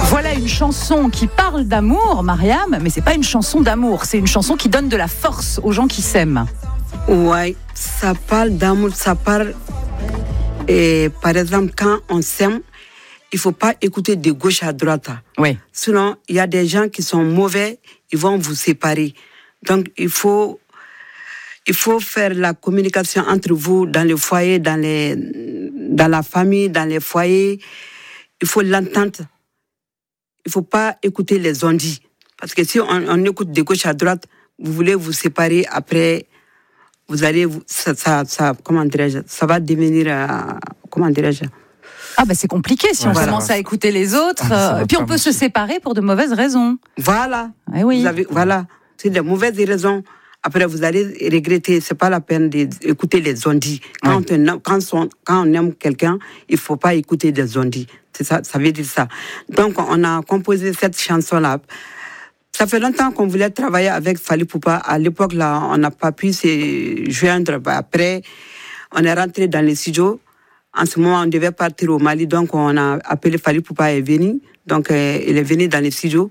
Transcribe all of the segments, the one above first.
Voilà une chanson qui parle d'amour, Mariam, mais c'est pas une chanson d'amour, c'est une chanson qui donne de la force aux gens qui s'aiment. Ouais, ça parle d'amour, ça parle. Et par exemple, quand on s'aime, il faut pas écouter de gauche à droite. Oui. Sinon, il y a des gens qui sont mauvais, ils vont vous séparer. Donc, il faut faire la communication entre vous dans le foyer, dans la famille, dans les foyers. Il faut l'entente. Il faut pas écouter les ondits. Parce que si on écoute de gauche à droite, vous voulez vous séparer, après, vous allez, comment dirais-je, ça va devenir, comment dirais-je. Ah ben c'est compliqué si on commence à écouter les autres. Puis on peut se séparer pour de mauvaises raisons. Voilà. Eh oui. Voilà. C'est de mauvaises raisons. Après, vous allez regretter. C'est pas la peine d'écouter les ondits. Quand on aime quelqu'un, il faut pas écouter des ondits. C'est ça, ça veut dire ça. Donc, on a composé cette chanson-là. Ça fait longtemps qu'on voulait travailler avec Fally Ipupa. À l'époque, là, on n'a pas pu se joindre. Après, on est rentré dans les studios. En ce moment, on devait partir au Mali. Donc, on a appelé Fally Ipupa est venu. Donc, il est venu dans les studios.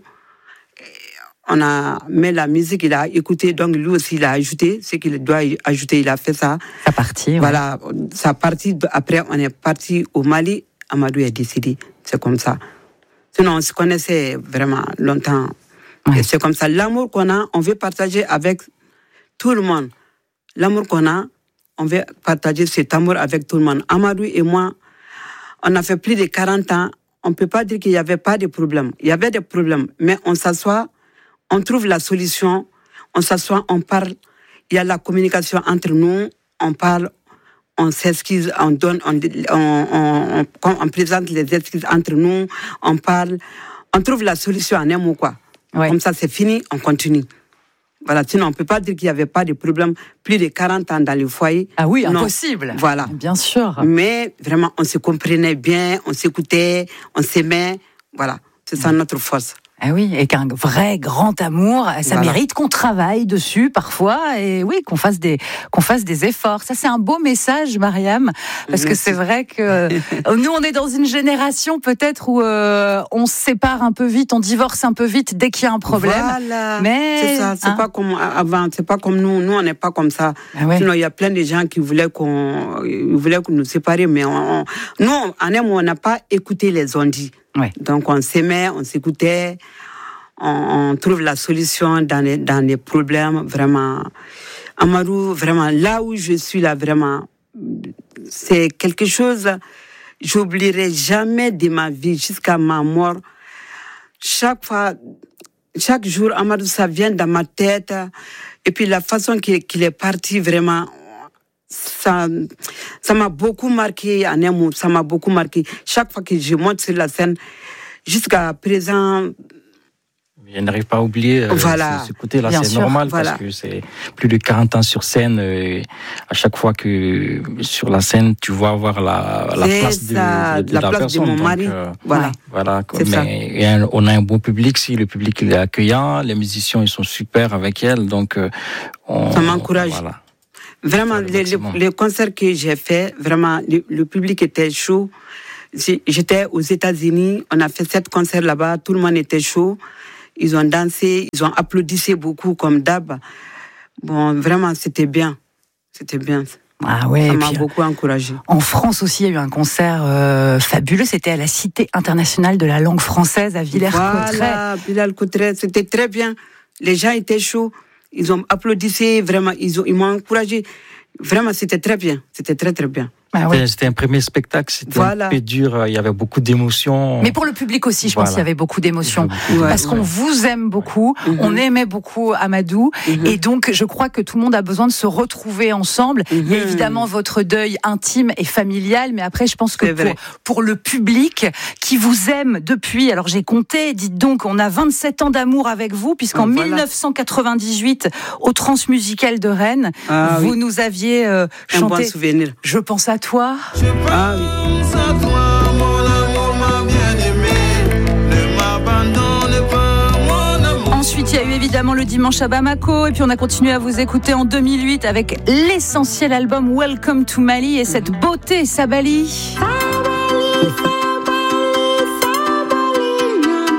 On a mis la musique, il a écouté. Donc, lui aussi, il a ajouté ce qu'il doit ajouter. Il a fait ça. Ça partit. Voilà. Ça partit. Après, on est parti au Mali. Amadou est décédé. C'est comme ça. Sinon, on se connaissait vraiment longtemps. Ouais. Et c'est comme ça. L'amour qu'on a, on veut partager avec tout le monde. L'amour qu'on a, on veut partager cet amour avec tout le monde. Amadou et moi, on a fait plus de 40 ans. On ne peut pas dire qu'il n'y avait pas de problème. Il y avait des problèmes. Mais on s'assoit, on trouve la solution. On s'assoit, on parle. Il y a la communication entre nous. On parle, on s'excuse, on donne, on présente les excuses entre nous. On parle. On trouve la solution en un mot, quoi. Ouais. Comme ça, c'est fini, on continue. Voilà, sinon, on ne peut pas dire qu'il n'y avait pas de problème. Plus de 40 ans dans le foyer. Ah oui, impossible. Non. Voilà. Bien sûr. Mais vraiment, on se comprenait bien, on s'écoutait, on s'aimait. Voilà, c'est ça notre force. Ah oui, et qu'un vrai grand amour, ça mérite qu'on travaille dessus parfois, et oui, qu'on fasse des efforts. Ça, c'est un beau message, Mariam, parce que c'est vrai que nous, on est dans une génération peut-être où on se sépare un peu vite, on divorce un peu vite dès qu'il y a un problème. Voilà, mais c'est ça, c'est pas comme avant, c'est pas comme nous. Nous, on n'est pas comme ça. Ah ouais. Sinon, il y a plein de gens qui voulaient qu'on nous sépare, mais nous, on n'a pas écouté les ondits. Ouais. Donc, on s'aimait, on s'écoutait, on trouve la solution dans les problèmes, vraiment. Amadou, vraiment, là où je suis, là, vraiment, c'est quelque chose, j'oublierai jamais de ma vie jusqu'à ma mort. Chaque jour, Amadou, ça vient dans ma tête. Et puis, la façon qu'il est parti, vraiment, ça m'a beaucoup marqué en un mot, ça m'a beaucoup marqué. Chaque fois que je monte sur la scène, jusqu'à présent... Je n'arrive pas à oublier ce côté-là, c'est sûr, normal, parce que c'est plus de 40 ans sur scène. À chaque fois que sur la scène, tu vas avoir la place de la personne. De mon mari. Voilà. Mais on a un bon public, si le public il est accueillant, les musiciens ils sont super avec elle, donc ça m'encourage. Voilà. Vraiment, les concerts que j'ai faits, vraiment, le public était chaud. J'étais aux États-Unis, on a fait 7 concerts là-bas, tout le monde était chaud. Ils ont dansé, ils ont applaudi beaucoup comme d'hab. Bon, vraiment, c'était bien. C'était bien. Ah ouais, ça m'a beaucoup encouragé. En France aussi, il y a eu un concert fabuleux. C'était à la Cité internationale de la langue française à Villers-Cotterêts. Voilà, Villers-Cotterêts, c'était très bien. Les gens étaient chauds. Ils ont applaudi, vraiment, ils m'ont encouragé. Vraiment, c'était très bien. C'était très, très bien. Ah ouais. C'était un premier spectacle, c'était un peu dur, il y avait beaucoup d'émotions. Mais pour le public aussi, je pense qu'il y avait beaucoup d'émotions. Parce qu'on vous aime beaucoup, on aimait beaucoup Amadou, et donc je crois que tout le monde a besoin de se retrouver ensemble. Il y a évidemment votre deuil intime et familial, mais après je pense que pour le public qui vous aime depuis, alors j'ai compté, dites donc, on a 27 ans d'amour avec vous, puisqu'en 1998, au Transmusical de Rennes, vous nous aviez chanté... Un bon souvenir. Je pense à toi. Je pense à toi, mon amour, ma bien-aimée. Ne m'abandonne pas, mon amour. Ensuite, il y a eu évidemment le dimanche à Bamako. Et puis, on a continué à vous écouter en 2008 avec l'essentiel album Welcome to Mali et cette beauté, Sabali.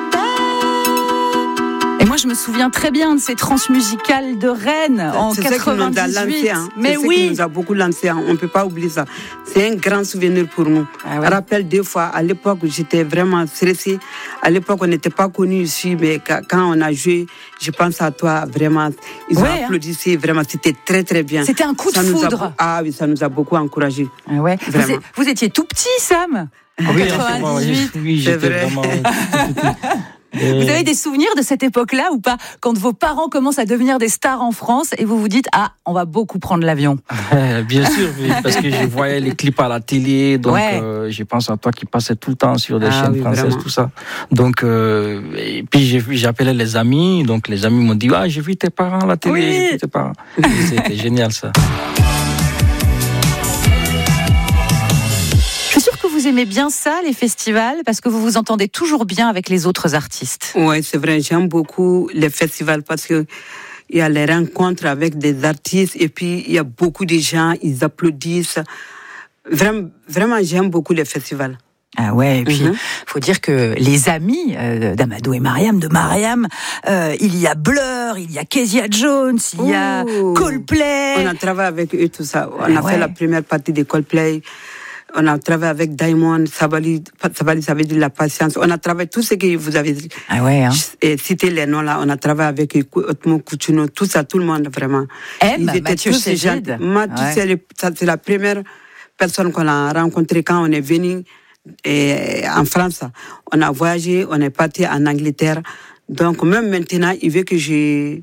je me souviens très bien de ces transmusicales de Rennes en 98. C'est ça qui nous a lancé, Mais oui, qui nous a beaucoup lancé. On ne peut pas oublier ça. C'est un grand souvenir pour nous. Je me rappelle deux fois, à l'époque, j'étais vraiment stressée. À l'époque, on n'était pas connus ici, mais quand on a joué, je pense à toi, vraiment. Ils ont applaudi, vraiment, c'était très très bien. C'était un coup de foudre. Oui, ça nous a beaucoup encouragés. Vous étiez tout petit, Sam, en 98. Oui, j'étais vraiment... Vous avez des souvenirs de cette époque-là ou pas? Quand vos parents commencent à devenir des stars en France et vous vous dites, on va beaucoup prendre l'avion. Bien sûr, parce que je voyais les clips à la télé, donc je pense à toi qui passais tout le temps sur des chaînes françaises, vraiment. Tout ça. Donc, et puis j'appelais les amis, donc les amis m'ont dit, j'ai vu tes parents à la télé, j'ai vu tes parents. C'était génial ça. Vous aimez bien ça, les festivals, parce que vous vous entendez toujours bien avec les autres artistes. Oui, c'est vrai, j'aime beaucoup les festivals parce que il y a les rencontres avec des artistes et puis il y a beaucoup de gens, ils applaudissent. Vraiment, j'aime beaucoup les festivals. Ah ouais, et puis faut dire que les amis d'Amadou et Mariam, il y a Blur, il y a Kezia Jones, il y a Coldplay. On a travaillé avec eux, tout ça. On a fait la première partie de Coldplay. On a travaillé avec Diamond, Sabali, ça veut dire la patience. On a travaillé tout ce que vous avez cité les noms là. On a travaillé avec Otmo Coutuno, tout ça, tout le monde vraiment. Ils étaient Mathieu tous Cégide. C'est la première personne qu'on a rencontrée quand on est venu en France. On a voyagé, on est parti en Angleterre. Donc même maintenant, il veut que j'ai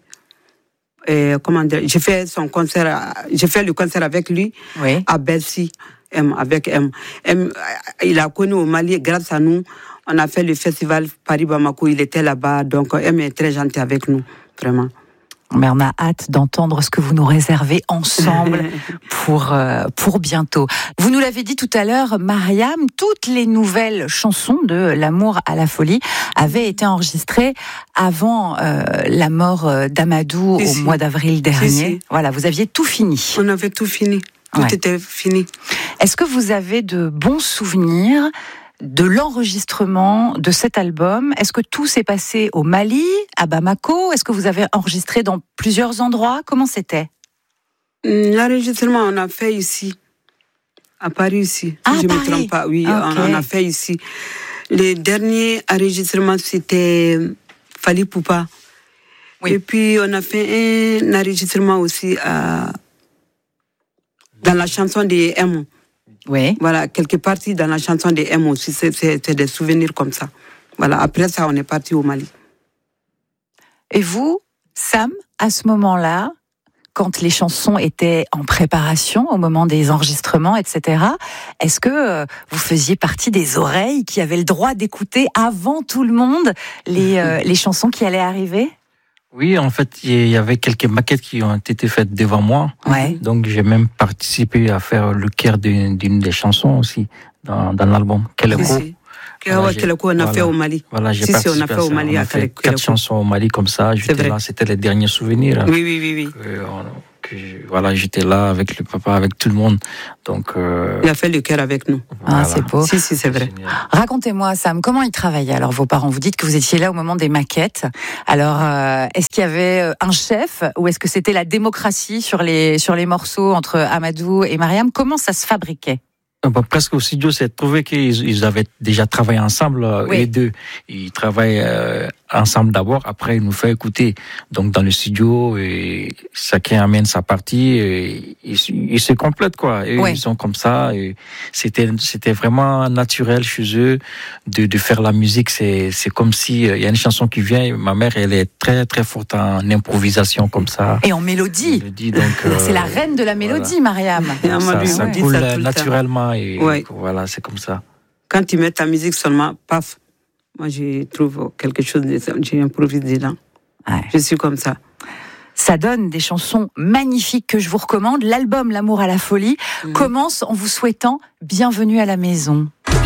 fait son concert, j'ai fait le concert avec lui à Bercy. Avec M. Il a connu au Mali, grâce à nous, on a fait le festival Paris-Bamako, il était là-bas, donc M est très gentil avec nous, vraiment. Mais on a hâte d'entendre ce que vous nous réservez ensemble pour bientôt. Vous nous l'avez dit tout à l'heure, Mariam, toutes les nouvelles chansons de L'amour à la folie avaient été enregistrées avant la mort d'Amadou au mois d'avril dernier. Voilà, vous aviez tout fini. On avait tout fini. Tout était fini. Est-ce que vous avez de bons souvenirs de l'enregistrement de cet album? Est-ce que tout s'est passé au Mali, à Bamako? Est-ce que vous avez enregistré dans plusieurs endroits? Comment c'était? L'enregistrement, on a fait ici, à Paris ici. Si je ne me trompe pas, oui, on a fait ici. Le dernier enregistrement, c'était Fali Poupa. Et puis, on a fait un enregistrement aussi dans la chanson de M. Oui. Voilà, quelques parties dans la chanson de M aussi, c'est des souvenirs comme ça. Voilà, après ça, on est parti au Mali. Et vous, Sam, à ce moment-là, quand les chansons étaient en préparation, au moment des enregistrements, etc., est-ce que vous faisiez partie des oreilles qui avaient le droit d'écouter avant tout le monde les chansons qui allaient arriver ? Oui, en fait, il y avait quelques maquettes qui ont été faites devant moi. Donc, j'ai même participé à faire le chœur d'une des chansons aussi dans l'album. Keleko, on a fait au Mali. Voilà, j'ai participé on a fait au Mali. On a fait 4 chansons au Mali comme ça. J'étais là, c'était les derniers souvenirs. Oui. J'étais là avec le papa, avec tout le monde. Donc, il a fait le chœur avec nous. Voilà. C'est beau. Si, c'est vrai. Racontez-moi, Sam, comment ils travaillaient alors vos parents? Vous dites que vous étiez là au moment des maquettes. Alors, est-ce qu'il y avait un chef ou est-ce que c'était la démocratie sur les morceaux entre Amadou et Mariam? Comment ça se fabriquait? Presque au studio, c'est trouvé qu'ils avaient déjà travaillé ensemble, les deux. Ils travaillent ensemble d'abord, après ils nous font écouter. Donc dans le studio, et chacun amène sa partie, et ils se complètent quoi. Et ils sont comme ça. Et c'était vraiment naturel chez eux de faire la musique. C'est comme si il y a une chanson qui vient. Ma mère, elle est très très forte en improvisation comme ça. Et en mélodie. Donc c'est la reine de la mélodie, Mariam. Ça coule naturellement. Et voilà, c'est comme ça. Quand tu mets ta musique seulement, paf, moi je trouve quelque chose, j'improvise dedans. Je suis comme ça. Ça donne des chansons magnifiques que je vous recommande. L'album L'amour à la folie commence en vous souhaitant bienvenue à la maison.